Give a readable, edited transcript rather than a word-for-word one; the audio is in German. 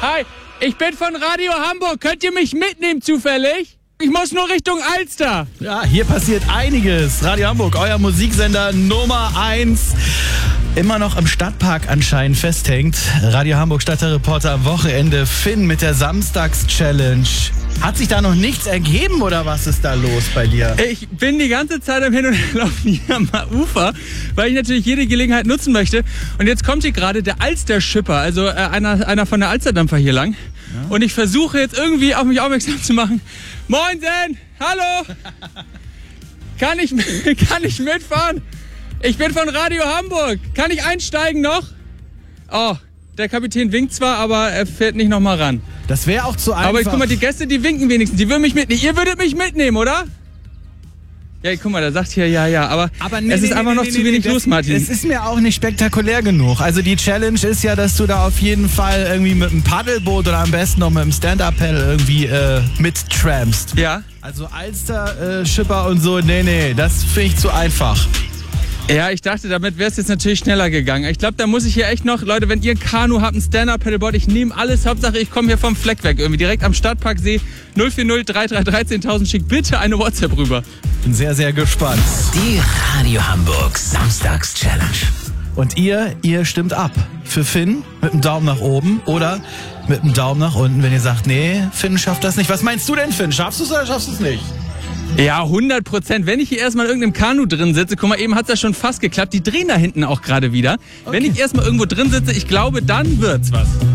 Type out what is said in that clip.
Hi, ich bin von Radio Hamburg. Könnt ihr mich mitnehmen zufällig? Ich muss nur Richtung Alster. Ja, hier passiert einiges. Radio Hamburg, euer Musiksender Nummer 1. Immer noch im Stadtpark anscheinend festhängt. Radio Hamburg Stadtreporter am Wochenende. Finn mit der Samstags-Challenge. Hat sich da noch nichts ergeben oder was ist da los bei dir? Ich bin die ganze Zeit am Hin- und Herlaufen hier am Ufer, weil ich natürlich jede Gelegenheit nutzen möchte. Und jetzt kommt hier gerade der Alster-Schipper, also einer von der Alsterdampfer hier lang. Ja. Und ich versuche jetzt irgendwie auf mich aufmerksam zu machen. Moinsen! Hallo! Kann ich mitfahren? Ich bin von Radio Hamburg. Kann ich einsteigen noch? Oh, der Kapitän winkt zwar, aber er fährt nicht nochmal ran. Das wäre auch zu einfach. Aber guck mal, die Gäste, die winken wenigstens. Die würden mich mitnehmen. Ihr würdet mich mitnehmen, oder? Ja, guck mal, da sagt hier ja. Aber es ist einfach noch zu wenig los, Martin. Es ist mir auch nicht spektakulär genug. Also die Challenge ist ja, dass du da auf jeden Fall irgendwie mit einem Paddelboot oder am besten noch mit einem Stand-Up-Paddle irgendwie mittrampst. Ja. Also Alster-Schipper und so, nee, das finde ich zu einfach. Ja, ich dachte, damit wäre es jetzt natürlich schneller gegangen. Ich glaube, da muss ich hier echt noch, Leute, wenn ihr ein Kanu habt, ein Stand-Up-Paddleboard, ich nehme alles. Hauptsache, ich komme hier vom Fleck weg. Irgendwie direkt am Stadtparksee 040 33 10.000. Schickt bitte eine WhatsApp rüber. Bin sehr, sehr gespannt. Die Radio Hamburg Samstags-Challenge. Und ihr stimmt ab. Für Finn mit einem Daumen nach oben oder mit einem Daumen nach unten, wenn ihr sagt, nee, Finn schafft das nicht. Was meinst du denn, Finn? Schaffst du es oder schaffst du es nicht? Ja, 100%. Wenn ich hier erstmal in irgendeinem Kanu drin sitze, guck mal, eben hat's ja schon fast geklappt. Die drehen da hinten auch gerade wieder. Okay. Wenn ich erstmal irgendwo drin sitze, ich glaube, dann wird's was.